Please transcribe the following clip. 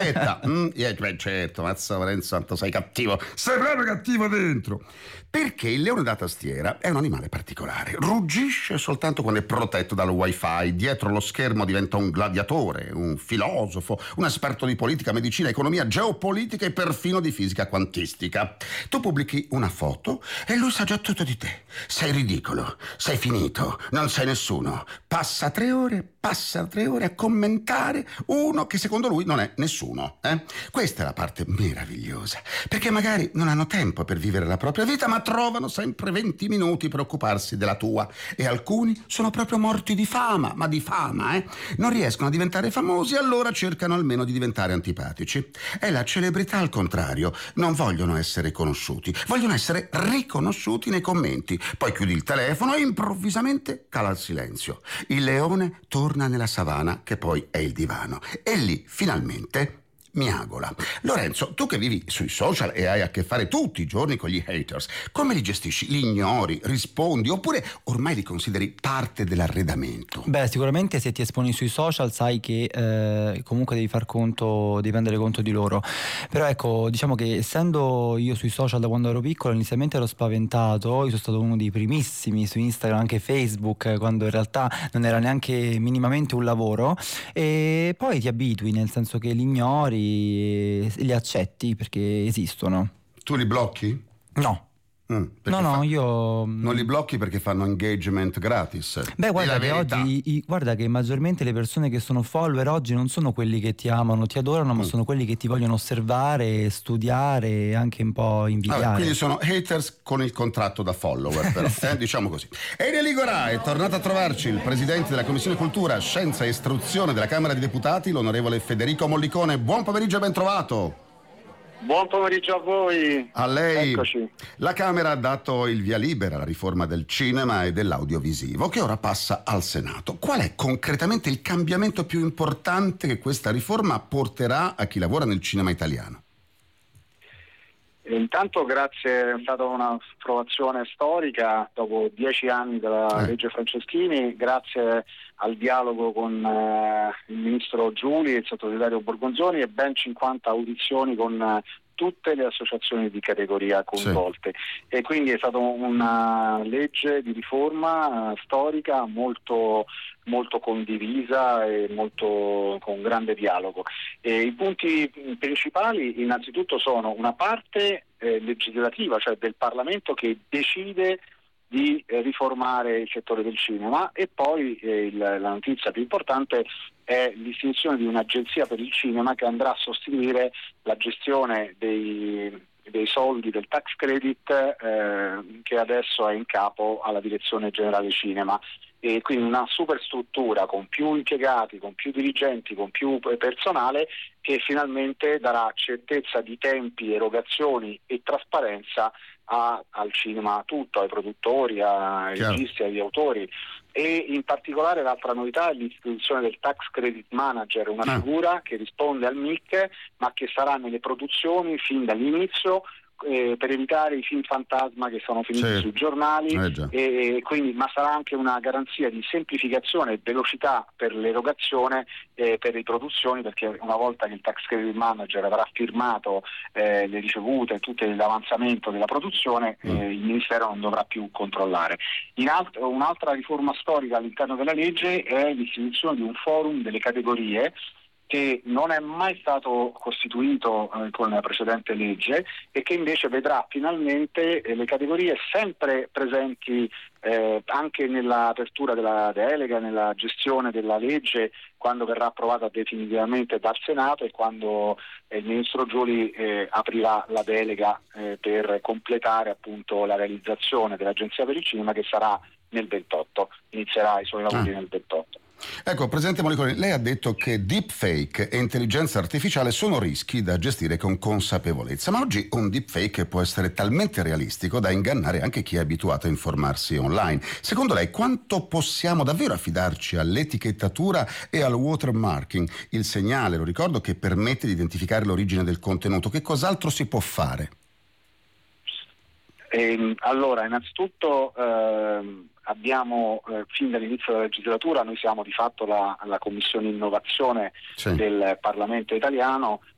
Aspetta, certo, mazza Lorenzo, tanto sei cattivo, sei proprio cattivo dentro. Perché il leone da tastiera è un animale particolare, ruggisce soltanto quando è protetto dal wifi, dietro lo schermo diventa un gladiatore, un filosofo, un esperto di politica, medicina, economia, geopolitica e perfino di fisica quantistica. Tu pubblichi una foto e lui sa già tutto di te. Sei ridicolo, sei finito, non sei nessuno. Passa 3 ore a commentare uno che secondo lui non è nessuno. Questa è la parte meravigliosa, perché magari non hanno tempo per vivere la propria vita, ma trovano sempre 20 minuti per occuparsi della tua. E alcuni sono proprio morti di fama, ma di fama, non riescono a diventare famosi, allora cercano almeno di diventare antipatici. E la celebrità, al contrario, non vogliono essere conosciuti, vogliono essere riconosciuti nei commenti. Poi chiudi il telefono e improvvisamente cala il silenzio. Il leone torna nella savana, che poi è il divano, e lì finalmente miagola. Lorenzo, tu che vivi sui social e hai a che fare tutti i giorni con gli haters, come li gestisci? Li ignori, rispondi, oppure ormai li consideri parte dell'arredamento? Beh, sicuramente se ti esponi sui social sai che comunque devi rendere conto di loro. Però ecco, diciamo che essendo io sui social da quando ero piccolo, inizialmente ero spaventato. Io sono stato uno dei primissimi su Instagram, anche Facebook, quando in realtà non era neanche minimamente un lavoro, e poi ti abitui, nel senso che li ignori e li accetti perché esistono. Tu li blocchi? No. No, io non li blocchi perché fanno engagement gratis. Beh, guarda che oggi guarda che maggiormente le persone che sono follower oggi non sono quelli che ti amano, ti adorano, ma sono quelli che ti vogliono osservare, studiare e anche un po' invidiare. Quindi sono haters con il contratto da follower, però, sì. Diciamo così. Elia Ligorà è tornato a trovarci il presidente della Commissione Cultura, Scienza e Istruzione della Camera dei Deputati, l'onorevole Federico Mollicone. Buon pomeriggio e ben trovato. Buon pomeriggio a voi. A lei. Eccoci. La Camera ha dato il via libera alla riforma del cinema e dell'audiovisivo, che ora passa al Senato. Qual è concretamente il cambiamento più importante che questa riforma porterà a chi lavora nel cinema italiano? Intanto grazie, è stata un'approvazione storica dopo 10 anni della legge Franceschini, grazie al dialogo con il ministro Giuli e il sottosegretario Borgonzoni, e ben 50 audizioni con tutte le associazioni di categoria coinvolte. Sì. E quindi è stata una legge di riforma storica molto condivisa e con grande dialogo. E i punti principali innanzitutto sono una parte legislativa, cioè del Parlamento, che decide di riformare il settore del cinema, e poi la notizia più importante è l'istituzione di un'agenzia per il cinema che andrà a sostituire la gestione dei soldi del tax credit che adesso è in capo alla Direzione Generale Cinema, e quindi una superstruttura con più impiegati, con più dirigenti, con più personale, che finalmente darà certezza di tempi, erogazioni e trasparenza al cinema tutto, ai produttori, ai registi, agli autori. E in particolare l'altra novità è l'istituzione del tax credit manager, una figura che risponde al MIC ma che sarà nelle produzioni fin dall'inizio, per evitare i film fantasma che sono finiti sui giornali, e quindi, ma sarà anche una garanzia di semplificazione e velocità per l'erogazione per le produzioni, perché una volta che il tax credit manager avrà firmato le ricevute, tutto l'avanzamento della produzione, il Ministero non dovrà più controllare. Un'altra riforma storica all'interno della legge è l'istituzione di un forum delle categorie, che non è mai stato costituito con la precedente legge, e che invece vedrà finalmente le categorie sempre presenti anche nell'apertura della delega, nella gestione della legge, quando verrà approvata definitivamente dal Senato e quando il ministro Giuli aprirà la delega per completare appunto la realizzazione dell'Agenzia per il Cinema, che sarà nel 28, inizierà i suoi lavori nel 28. Ecco, Presidente Mollicone, lei ha detto che deepfake e intelligenza artificiale sono rischi da gestire con consapevolezza, ma oggi un deepfake può essere talmente realistico da ingannare anche chi è abituato a informarsi online. Secondo lei, quanto possiamo davvero affidarci all'etichettatura e al watermarking, il segnale, lo ricordo, che permette di identificare l'origine del contenuto? Che cos'altro si può fare? Allora, innanzitutto abbiamo fin dall'inizio della legislatura, noi siamo di fatto la Commissione Innovazione del Parlamento italiano,